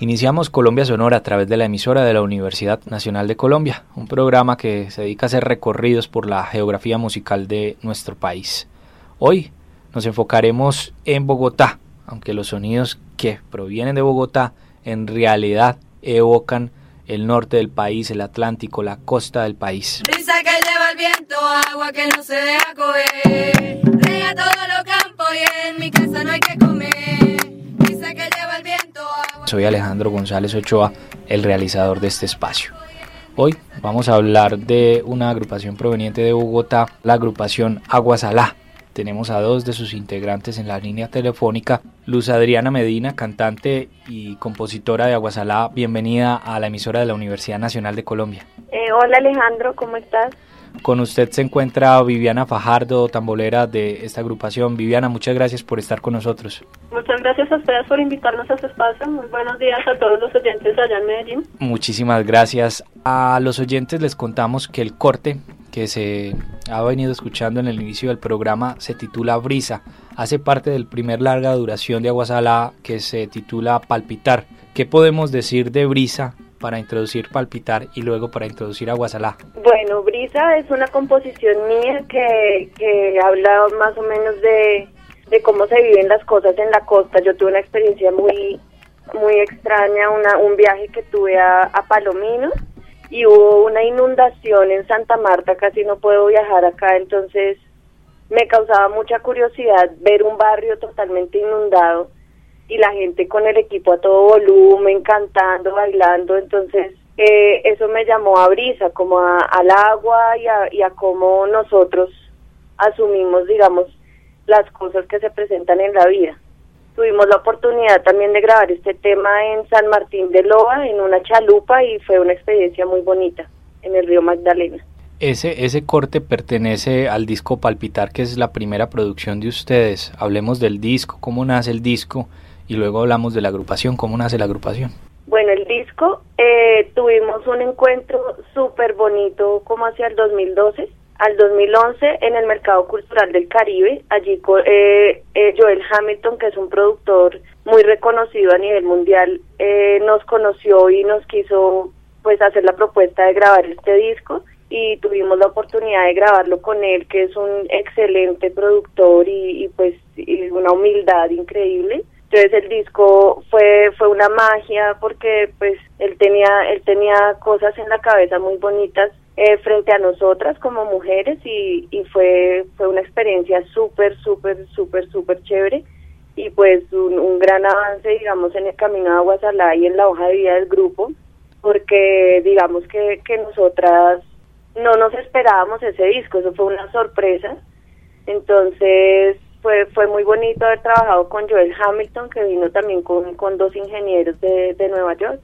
Iniciamos Colombia Sonora a través de la emisora de la Universidad Nacional de Colombia, un programa que se dedica a hacer recorridos por la geografía musical de nuestro país. Hoy nos enfocaremos en Bogotá, aunque los sonidos que provienen de Bogotá en realidad evocan el norte del país, el Atlántico, la costa del país. Brisa que lleva el viento, agua que no se deja coger, riega todos los campos y en mi casa no hay que comer. Brisa que lleva el viento, agua... Soy Alejandro González Ochoa, el realizador de este espacio. Hoy vamos a hablar de una agrupación proveniente de Bogotá, la agrupación Agua Salá. Tenemos a dos de sus integrantes en la línea telefónica. Luz Adriana Medina, cantante y compositora de Agua Salá, bienvenida a la emisora de la Universidad Nacional de Colombia. Hola Alejandro, ¿cómo estás? Con usted se encuentra Viviana Fajardo, tambolera de esta agrupación. Viviana, muchas gracias por estar con nosotros. Muchas gracias a ustedes por invitarnos a su espacio. Muy buenos días a todos los oyentes allá en Medellín. Muchísimas gracias. A los oyentes les contamos que el corte que se ha venido escuchando en el inicio del programa se titula Brisa. Hace parte del primer larga duración de Agua Salá que se titula Palpitar. ¿Qué podemos decir de Brisa para introducir Palpitar y luego para introducir Agua Salá? Bueno, Brisa es una composición mía que habla más o menos de cómo se viven las cosas en la costa. Yo tuve una experiencia muy extraña, un viaje que tuve a Palomino, y hubo una inundación en Santa Marta, casi no puedo viajar acá, entonces me causaba mucha curiosidad ver un barrio totalmente inundado y la gente con el equipo a todo volumen, cantando, bailando. Entonces eso me llamó a Brisa, como al agua y a cómo nosotros asumimos, digamos, las cosas que se presentan en la vida. Tuvimos la oportunidad también de grabar este tema en San Martín de Loa, en una chalupa, y fue una experiencia muy bonita en el río Magdalena. Ese corte pertenece al disco Palpitar, que es la primera producción de ustedes. Hablemos del disco, cómo nace el disco, y luego hablamos de la agrupación, cómo nace la agrupación. Bueno, el disco, tuvimos un encuentro súper bonito como hacia el 2012. Al 2011 en el Mercado Cultural del Caribe, allí Joel Hamilton, que es un productor muy reconocido a nivel mundial, nos conoció y nos quiso pues hacer la propuesta de grabar este disco, y tuvimos la oportunidad de grabarlo con él, que es un excelente productor y una humildad increíble. Entonces el disco fue una magia, porque pues él tenía cosas en la cabeza muy bonitas frente a nosotras como mujeres, y fue una experiencia súper chévere, y pues un gran avance, digamos, en el camino de Agua Salá y en la hoja de vida del grupo, porque digamos que nosotras no nos esperábamos ese disco, eso fue una sorpresa. Entonces fue muy bonito haber trabajado con Joel Hamilton, que vino también con dos ingenieros de Nueva York,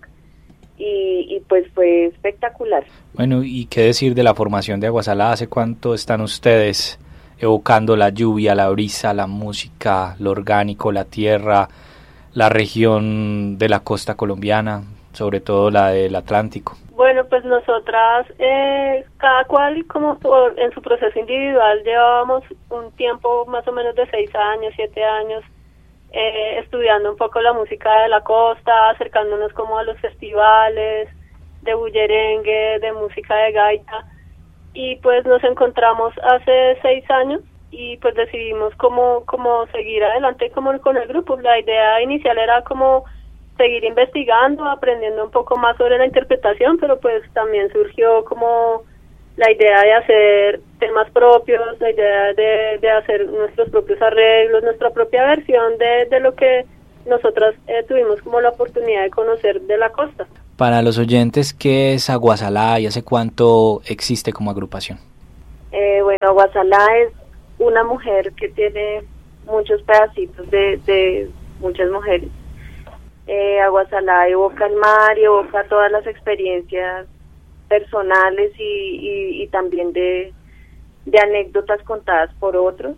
y pues fue espectacular. Bueno, ¿y qué decir de la formación de Agua Salá? ¿Hace cuánto están ustedes evocando la lluvia, la brisa, la música, lo orgánico, la tierra, la región de la costa colombiana, sobre todo la del Atlántico? Bueno, pues nosotras, cada cual en su proceso individual, llevábamos un tiempo más o menos de 6 años, 7 años, estudiando un poco la música de la costa, acercándonos como a los festivales de bullerengue, de música de gaita, y pues nos encontramos hace 6 años y pues decidimos como seguir adelante como con el grupo. La idea inicial era como seguir investigando, aprendiendo un poco más sobre la interpretación, pero pues también surgió como la idea de hacer temas propios, la idea de hacer nuestros propios arreglos, nuestra propia versión de lo que nosotras tuvimos como la oportunidad de conocer de la costa. Para los oyentes, ¿qué es Agua Salá y hace cuánto existe como agrupación? Bueno, Agua Salá es una mujer que tiene muchos pedacitos de muchas mujeres. Agua Salá evoca el mar y evoca todas las experiencias personales y también de anécdotas contadas por otros.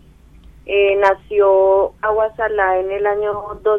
Nació Agua Salá en el año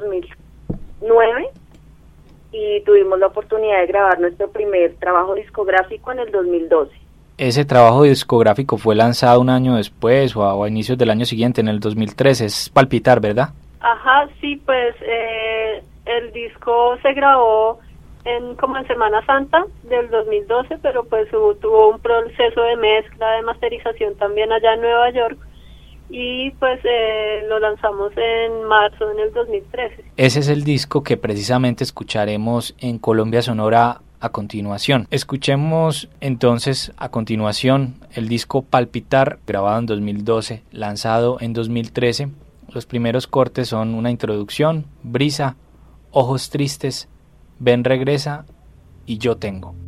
2009 y tuvimos la oportunidad de grabar nuestro primer trabajo discográfico en el 2012. Ese trabajo discográfico fue lanzado un año después o a inicios del año siguiente, en el 2013, es Palpitar, ¿verdad? Ajá, sí, pues el disco se grabó como en Semana Santa del 2012, pero pues tuvo un proceso de mezcla, de masterización también allá en Nueva York, y pues lo lanzamos en marzo en el 2013. Ese es el disco que precisamente escucharemos en Colombia Sonora a continuación. Escuchemos entonces a continuación el disco Palpitar, grabado en 2012, lanzado en 2013. Los primeros cortes son una introducción, Brisa, Ojos Tristes, Ven Regresa y Yo Tengo.